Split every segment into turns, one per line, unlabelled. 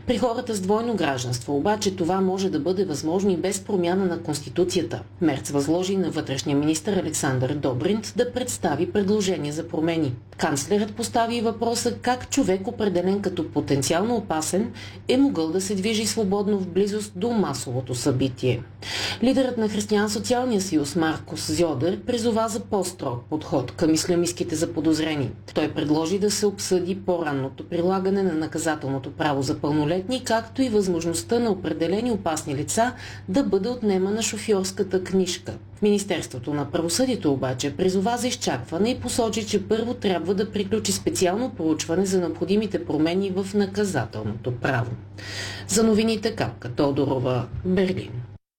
При хората с двойно гражданство обаче това може да бъде възможно и без промяна на Конституцията. Мерц възложи на вътрешния министър Александър Добринт да представи предложение за промени. Канцлерът постави и въпроса как човек, определен като потенциално опасен, е могъл да се движи свободно в близост до масовото събитие. Лидерът на Християн-социалния съюз Маркос Зьодер призова за по-строг подход към ислямистките заподозрени. Той предложи да се обсъди по-ранното прилагане на наказателното право за пълнолетни, както и възможността на определени опасни лица да бъде отнемана шофьорската книжка. Министерството на правосъдието обаче призова за изчакване и посочи, че първо трябва да приключи специално проучване за необходимите промени в наказателното право. За новините Капка Тодорова, Берлин.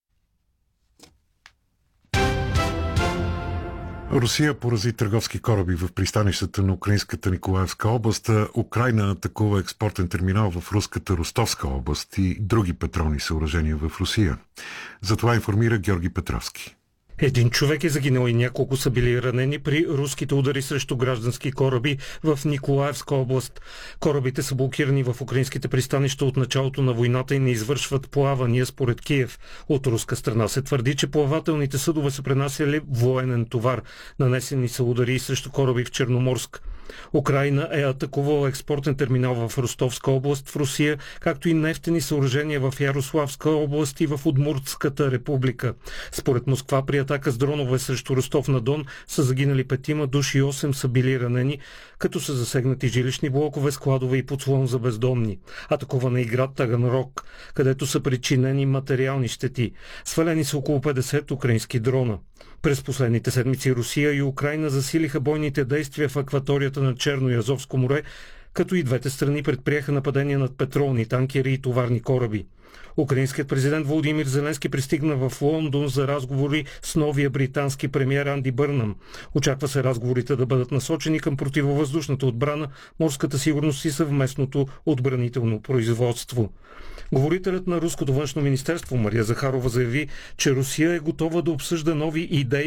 Русия порази търговски кораби в пристанищата на украинската Николаевска област. Украйна атакува експортен терминал в руската Ростовска област и други петролни съоръжения в Русия. За това информира Георги Петровски.
Един човек е загинал и няколко са били ранени при руските удари срещу граждански кораби в Николаевска област. Корабите са блокирани в украинските пристанища от началото на войната и не извършват плавания според Киев. От руска страна се твърди, че плавателните съдове са пренасяли военен товар. Нанесени са удари срещу кораби в Черноморск. Украйна е атакувала експортен терминал в Ростовска област в Русия, както и нефтени съоръжения в Ярославска област и в Удмуртската република. Според Москва при атака с дронове срещу Ростов-на-Дон са загинали 5 души и 8 са били ранени, като са засегнати жилищни блокове, складове и подслон за бездомни. Атакувана и град Таганрог, където са причинени материални щети. Свалени са около 50 украински дрона. През последните седмици Русия и Украйна засилиха бойните действия в акваторията на Черно и Азовско море, като и двете страни предприеха нападения над петролни танкери и товарни кораби. Украинският президент Володимир Зеленски пристигна в Лондон за разговори с новия британски премиер Анди Бърнъм. Очаква се разговорите да бъдат насочени към противовъздушната отбрана, морската сигурност и съвместното отбранително производство. Говорителят на Руското външно министерство Мария Захарова заяви, че Русия е готова да обсъжда нови идеи